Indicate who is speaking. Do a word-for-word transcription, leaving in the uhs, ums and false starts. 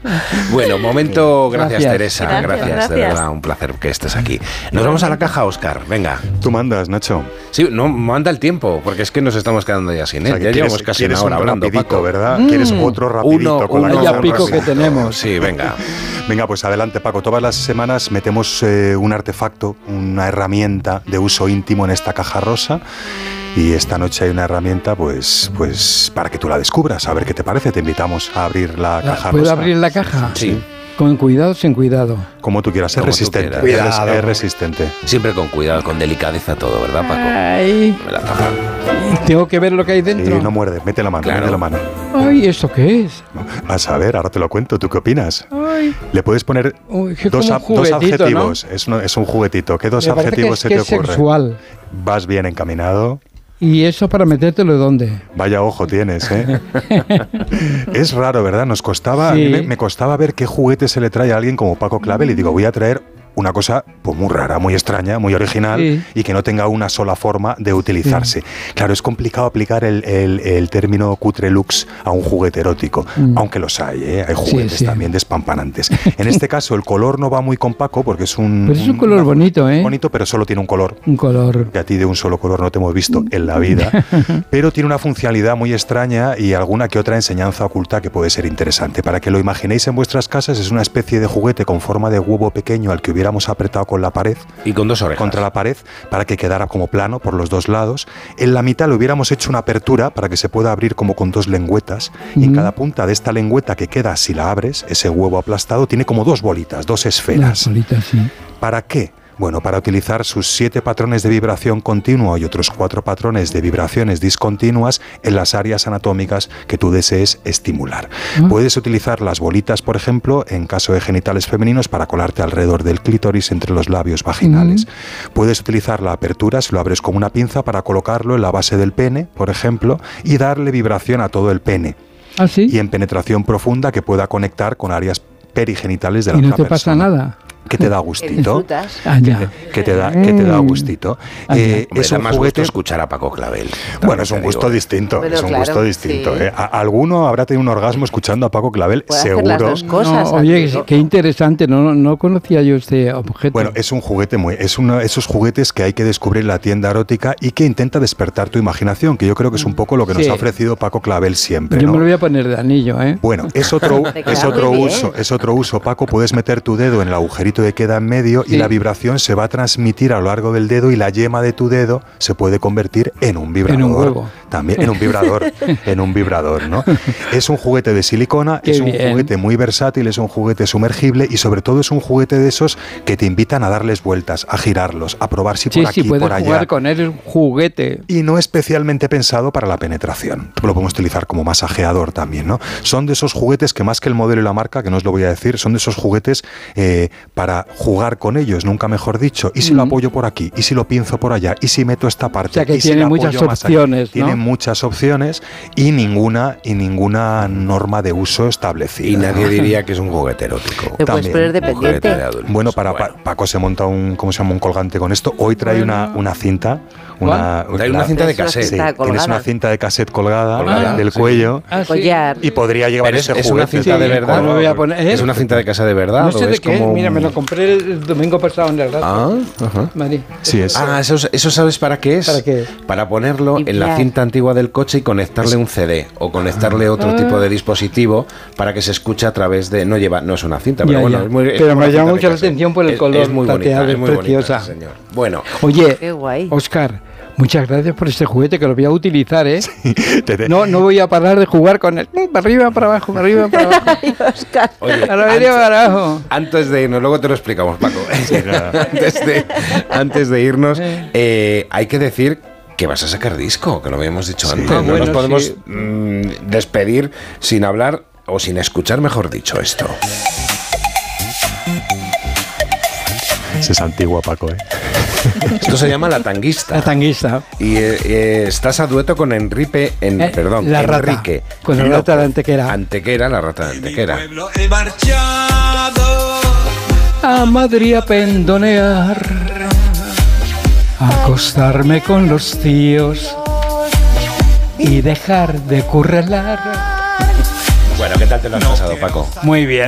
Speaker 1: Bueno, momento, gracias,
Speaker 2: Gracias.
Speaker 1: Teresa,
Speaker 3: Gracias,
Speaker 1: gracias,
Speaker 3: gracias.
Speaker 1: de verdad, un placer que estés aquí. Nos vamos a la caja, Óscar, venga.
Speaker 4: Tú mandas, Nacho.
Speaker 1: Sí, no manda el tiempo, porque es que nos estamos quedando ya sin él.
Speaker 4: O sea, que
Speaker 1: ya
Speaker 4: quieres-
Speaker 1: llevamos casi
Speaker 4: quieres
Speaker 1: una hora
Speaker 4: un
Speaker 1: hablando,
Speaker 4: rapidito,
Speaker 1: Paco.
Speaker 4: ¿verdad?
Speaker 2: Mm.
Speaker 4: ¿Quieres otro rapidito
Speaker 1: Uno,
Speaker 4: con la
Speaker 1: uno
Speaker 2: Vaya
Speaker 4: canción
Speaker 2: pico
Speaker 4: rapidito?
Speaker 2: que tenemos.
Speaker 1: Sí, venga.
Speaker 4: Venga, pues adelante, Paco. Todas las semanas metemos eh, un artefacto, una herramienta de uso íntimo en esta caja rosa. Y esta noche hay una herramienta, pues, pues para que tú la descubras, a ver qué te parece. Te invitamos a abrir la caja
Speaker 2: ¿Puedo
Speaker 4: rosa.
Speaker 2: abrir la caja?
Speaker 1: Sí.
Speaker 2: Con cuidado, sin cuidado.
Speaker 4: Como tú quieras, es
Speaker 1: Como tú
Speaker 4: resistente.
Speaker 1: quieras.
Speaker 4: Es,
Speaker 2: Cuidado.
Speaker 4: es resistente.
Speaker 1: Siempre con cuidado, con delicadeza todo, ¿verdad, Paco?
Speaker 2: Ay,
Speaker 1: Me la tapa.
Speaker 2: tengo que ver lo que hay
Speaker 4: Y
Speaker 2: dentro.
Speaker 4: no muerde, mete la mano,
Speaker 1: Claro.
Speaker 4: mete la mano.
Speaker 2: Ay, ¿esto qué es?
Speaker 4: A saber, ahora te lo cuento. ¿Tú qué opinas?
Speaker 2: Ay,
Speaker 4: Le puedes poner
Speaker 2: uy, que
Speaker 4: dos,
Speaker 2: como
Speaker 4: a-
Speaker 2: un
Speaker 4: dos
Speaker 2: juguetito,
Speaker 4: adjetivos. Es, una- es un juguetito. ¿Qué dos
Speaker 2: Me parece
Speaker 4: adjetivos
Speaker 2: que
Speaker 4: se
Speaker 2: es,
Speaker 4: te
Speaker 2: que es
Speaker 4: ocurren?
Speaker 2: sexual.
Speaker 4: Vas bien encaminado.
Speaker 2: ¿Y eso para metértelo dónde?
Speaker 4: Vaya ojo tienes, ¿eh? Es raro, ¿verdad? Nos costaba,
Speaker 2: Sí.
Speaker 4: a mí me, me costaba ver qué juguete se le trae a alguien como Paco Clavel y digo, voy a traer una cosa pues muy rara, muy extraña, muy original
Speaker 2: Sí.
Speaker 4: y que no tenga una sola forma de utilizarse. Claro, es complicado aplicar el, el- el término cutre lux a un juguete erótico,
Speaker 2: Mm.
Speaker 4: aunque los hay, ¿eh? Hay juguetes
Speaker 2: Sí, sí.
Speaker 4: también despampanantes. En este caso el color no va muy con Paco porque es un...
Speaker 2: Pero es un color bonito, ¿eh?
Speaker 4: Bonito, pero solo tiene un color.
Speaker 2: Un color.
Speaker 4: Que a ti de un solo color no te hemos visto en la vida, pero tiene una funcionalidad muy extraña y alguna que otra enseñanza oculta que puede ser interesante. Para que lo imaginéis en vuestras casas, es una especie de juguete con forma de huevo pequeño al que hubiéramos apretado con la pared,
Speaker 1: Y con dos orejas.
Speaker 4: contra la pared, para que quedara como plano por los dos lados. En la mitad le hubiéramos hecho una apertura para que se pueda abrir como con dos lengüetas, y en
Speaker 2: Mm.
Speaker 4: cada punta de esta lengüeta que queda, si la abres, ese huevo aplastado, tiene como dos bolitas, dos esferas.
Speaker 2: Las bolitas, sí.
Speaker 4: ¿Para qué? Bueno, para utilizar sus siete patrones de vibración continua y otros cuatro patrones de vibraciones discontinuas en las áreas anatómicas que tú desees estimular.
Speaker 2: Ah.
Speaker 4: Puedes utilizar las bolitas, por ejemplo, en caso de genitales femeninos, para colarte alrededor del clítoris entre los labios vaginales. Puedes utilizar la apertura, si lo abres con una pinza, para colocarlo en la base del pene, por ejemplo, y darle vibración a todo el pene.
Speaker 2: ¿Ah, sí?
Speaker 4: Y en penetración profunda que pueda conectar con áreas perigenitales de la
Speaker 2: ¿Y no
Speaker 4: otra
Speaker 2: te pasa
Speaker 4: persona.
Speaker 2: nada?
Speaker 4: Que te da
Speaker 3: Que
Speaker 4: gustito.
Speaker 3: disfrutas.
Speaker 2: Ah, ya.
Speaker 4: Que te da, que te da gustito.
Speaker 2: Ah,
Speaker 4: Eh,
Speaker 1: Hombre,
Speaker 4: es
Speaker 1: da
Speaker 4: un
Speaker 1: más
Speaker 4: juguete.
Speaker 1: gusto escuchar a Paco Clavel.
Speaker 4: Bueno, es un
Speaker 1: También te
Speaker 4: gusto
Speaker 1: digo, ¿eh?
Speaker 4: distinto.
Speaker 3: Pero
Speaker 4: es un
Speaker 3: claro,
Speaker 4: gusto distinto.
Speaker 3: sí.
Speaker 4: ¿eh? A- alguno habrá tenido un orgasmo escuchando a Paco Clavel,
Speaker 3: Puede hacer
Speaker 4: seguro.
Speaker 3: las dos cosas.
Speaker 2: No, oye,
Speaker 3: amigo.
Speaker 2: qué interesante, no, no conocía yo este objeto.
Speaker 4: Bueno, es un juguete muy, es uno de esos juguetes que hay que descubrir en la tienda erótica y que intenta despertar tu imaginación, que yo creo que es un poco lo que nos
Speaker 2: Sí.
Speaker 4: ha ofrecido Paco Clavel siempre.
Speaker 2: yo
Speaker 4: ¿no?
Speaker 2: me lo voy a poner de anillo, ¿eh?
Speaker 4: Bueno, es otro,
Speaker 3: Te queda
Speaker 4: es otro
Speaker 3: muy bien.
Speaker 4: uso, es otro uso, Paco. Puedes meter tu dedo en el agujerito que queda en medio
Speaker 2: Sí.
Speaker 4: y la vibración se va a transmitir a lo largo del dedo y la yema de tu dedo se puede convertir en un vibrador.
Speaker 2: En un huevo.
Speaker 4: También en un vibrador, en un vibrador, ¿no? Es un juguete de silicona,
Speaker 2: Qué
Speaker 4: es un
Speaker 2: bien.
Speaker 4: juguete muy versátil, es un juguete sumergible y sobre todo es un juguete de esos que te invitan a darles vueltas, a girarlos, a probar si
Speaker 2: Sí,
Speaker 4: por aquí,
Speaker 2: sí, puedes
Speaker 4: por allá.
Speaker 2: jugar con él, es un juguete.
Speaker 4: Y no especialmente pensado para la penetración. Lo podemos utilizar como masajeador también, ¿no? Son de esos juguetes que más que el modelo y la marca, que no os lo voy a decir, son de esos juguetes eh, para jugar con ellos, nunca mejor dicho. ¿Y si lo
Speaker 2: Mm.
Speaker 4: apoyo por aquí? ¿Y si lo pinzo por allá? ¿Y si meto esta parte?
Speaker 2: O sea, que
Speaker 4: ¿Y si
Speaker 2: tiene
Speaker 4: la
Speaker 2: muchas
Speaker 4: apoyo más allá?
Speaker 2: opciones, ¿no?
Speaker 4: Tiene muchas opciones y ninguna, y ninguna norma de uso establecida.
Speaker 1: Y nadie
Speaker 4: ¿no?
Speaker 1: diría que es un juguete erótico.
Speaker 3: Te puedes
Speaker 4: también.
Speaker 3: poner
Speaker 1: Un juguete
Speaker 3: dependiente.
Speaker 1: de adultos.
Speaker 4: Bueno, para Pa- Paco se monta un, ¿cómo se llama? Un colgante con esto. Hoy trae una, una cinta. Una,
Speaker 1: Trae una
Speaker 4: la-
Speaker 1: cinta de
Speaker 3: Es una
Speaker 1: cassette.
Speaker 4: Sí,
Speaker 3: cinta
Speaker 4: tienes
Speaker 3: colgada.
Speaker 4: una cinta de cassette colgada,
Speaker 1: Colgada,
Speaker 4: del
Speaker 1: sí.
Speaker 4: cuello
Speaker 2: Ah, sí.
Speaker 3: Collar.
Speaker 4: y podría llevar
Speaker 1: Pero es,
Speaker 4: ese
Speaker 1: es una
Speaker 4: juguete.
Speaker 1: cinta de
Speaker 2: Sí,
Speaker 1: verdad.
Speaker 2: ¿cuál me voy a poner? ¿Eh?
Speaker 1: ¿Es una cinta de casa de verdad?
Speaker 2: No sé
Speaker 1: o
Speaker 2: de
Speaker 1: es
Speaker 2: qué es,
Speaker 1: como
Speaker 2: mira,
Speaker 1: un-
Speaker 2: me lo compré el domingo pasado en el rato.
Speaker 1: Ah, ajá.
Speaker 2: Madrid.
Speaker 4: Sí, es.
Speaker 1: Ah, ¿eso, ¿eso sabes para qué es?
Speaker 2: ¿Para qué?
Speaker 1: Para ponerlo en la
Speaker 3: Limpiar.
Speaker 1: cinta antigua del coche y conectarle un C D o conectarle otro
Speaker 2: Ah.
Speaker 1: tipo de dispositivo para que se escuche a través de... No lleva, no es una cinta,
Speaker 2: Ya,
Speaker 1: pero bueno,
Speaker 2: ya.
Speaker 1: es muy... es
Speaker 2: Pero
Speaker 1: como
Speaker 2: me
Speaker 1: una
Speaker 2: llama
Speaker 1: cinta de
Speaker 2: mucho la
Speaker 1: cassette.
Speaker 2: atención por el
Speaker 1: Es-
Speaker 2: color
Speaker 1: Es muy bonita,
Speaker 2: plateado,
Speaker 1: es
Speaker 2: es
Speaker 1: muy bonita,
Speaker 2: preciosa.
Speaker 1: sí, señor. Bueno,
Speaker 2: Oye,
Speaker 3: Qué guay.
Speaker 2: Oscar, muchas gracias por este juguete que lo voy a utilizar, ¿eh?
Speaker 4: Te- te-
Speaker 2: No, no voy a parar de jugar con él. Para arriba, para abajo, para arriba, para abajo.
Speaker 3: Ay, Oscar.
Speaker 1: oye,
Speaker 2: Para arriba,
Speaker 1: antes,
Speaker 2: para abajo.
Speaker 1: antes de irnos, luego te lo explicamos, Paco.
Speaker 4: nada.
Speaker 1: antes, de, antes de irnos, eh, hay que decir que vas a sacar disco, que lo habíamos dicho antes.
Speaker 2: Ah,
Speaker 1: no
Speaker 2: bueno,
Speaker 1: nos podemos
Speaker 2: sí.
Speaker 1: mm, despedir sin hablar o sin escuchar, mejor dicho, esto.
Speaker 4: Ese es antigua, Paco, ¿eh?
Speaker 1: Esto se llama La Tanguista.
Speaker 2: La tanguista.
Speaker 1: Y eh, eh, estás a dueto con Enrique, en,
Speaker 2: Eh,
Speaker 1: perdón,
Speaker 2: la rata.
Speaker 1: Enrique.
Speaker 2: Con la
Speaker 1: López.
Speaker 2: rata de Antequera.
Speaker 1: Antequera, la rata de Antequera.
Speaker 5: Pueblo he marchado.
Speaker 2: A Madrid a pendonear. A acostarme con los tíos. Y dejar de currelar.
Speaker 1: Bueno, ¿qué tal te lo has pasado, Paco?
Speaker 2: Muy bien.